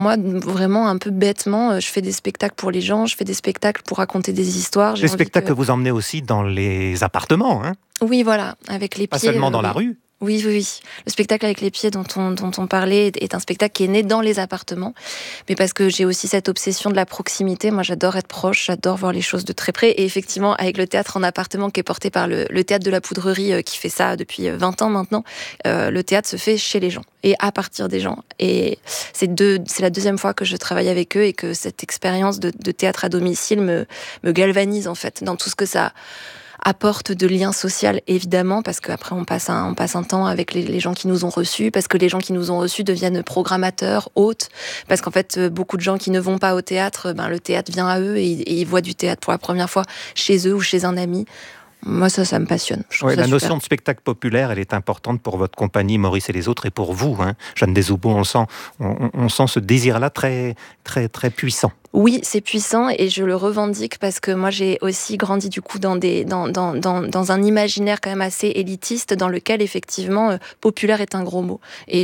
Moi, vraiment, un peu bêtement, je fais des spectacles pour les gens, je fais des spectacles pour raconter des histoires. Les spectacles que vous emmenez aussi dans les appartements, hein ? Oui, voilà, avec les Pas pieds. seulement dans la Oui. rue. Oui, oui, oui. Le spectacle avec les pieds dont on parlait est un spectacle qui est né dans les appartements. Mais parce que j'ai aussi cette obsession de la proximité. Moi, j'adore être proche, j'adore voir les choses de très près. Et effectivement, avec le théâtre en appartement qui est porté par le théâtre de la Poudrerie, qui fait ça depuis 20 ans maintenant, le théâtre se fait chez les gens et à partir des gens. Et c'est la deuxième fois que je travaille avec eux et que cette expérience de théâtre à domicile me galvanise, en fait, dans tout ce que ça apporte de lien social, évidemment, parce qu'après on passe un temps avec les gens qui nous ont reçus, parce que les gens qui nous ont reçus deviennent programmateurs, hôtes, parce qu'en fait beaucoup de gens qui ne vont pas au théâtre, le théâtre vient à eux et ils voient du théâtre pour la première fois chez eux ou chez un ami. Moi, ça me passionne. Oui, la notion de spectacle populaire, elle est importante pour votre compagnie Maurice et les autres et pour vous, hein. Jeanne Desoubos, on sent ce désir-là très, très, très puissant. Oui, c'est puissant et je le revendique parce que moi j'ai aussi grandi du coup dans un imaginaire quand même assez élitiste dans lequel effectivement populaire est un gros mot et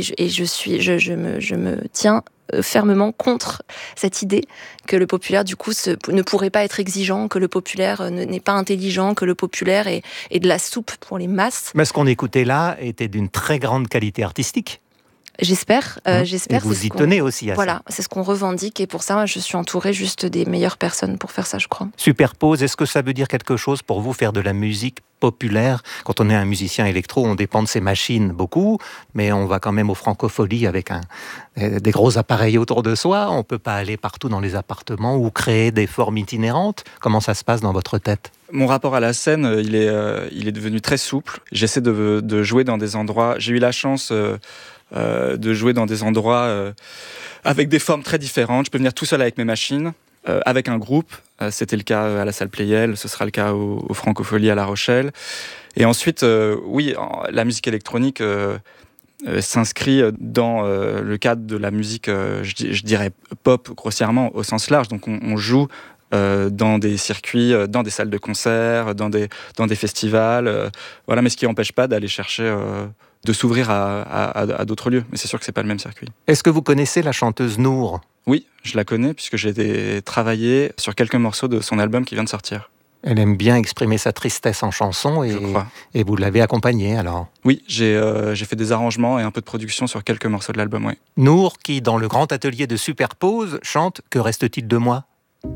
je me tiens fermement contre cette idée que le populaire du coup ne pourrait pas être exigeant, que le populaire n'est pas intelligent, que le populaire est de la soupe pour les masses. Mais ce qu'on écoutait là était d'une très grande qualité artistique. J'espère. Et vous y tenez aussi à ça. Voilà, c'est ce qu'on revendique et pour ça, je suis entourée juste des meilleures personnes pour faire ça, je crois. Superpose, est-ce que ça veut dire quelque chose pour vous, faire de la musique populaire? Quand on est un musicien électro, on dépend de ses machines beaucoup, mais on va quand même aux francopholies avec des gros appareils autour de soi. On ne peut pas aller partout dans les appartements ou créer des formes itinérantes. Comment ça se passe dans votre tête? Mon rapport à la scène, il est devenu très souple. J'essaie de jouer dans des endroits... J'ai eu la chance... de jouer dans des endroits avec des formes très différentes. Je peux venir tout seul avec mes machines, avec un groupe. C'était le cas à la salle Playel, ce sera le cas au Francofolie à La Rochelle. Et ensuite, oui, la musique électronique s'inscrit dans le cadre de la musique, je dirais pop grossièrement au sens large. Donc on joue dans des circuits, dans des salles de concert, dans des festivals. Voilà, mais ce qui n'empêche pas d'aller chercher... de s'ouvrir à d'autres lieux. Mais c'est sûr que c'est pas le même circuit. Est-ce que vous connaissez la chanteuse Nour ? Oui, je la connais puisque j'ai travaillé sur quelques morceaux de son album qui vient de sortir. Elle aime bien exprimer sa tristesse en chanson et vous l'avez accompagnée alors ? Oui, j'ai fait des arrangements et un peu de production sur quelques morceaux de l'album, oui. Nour qui, dans le grand atelier de Superpose, chante « Que reste-t-il de moi ?»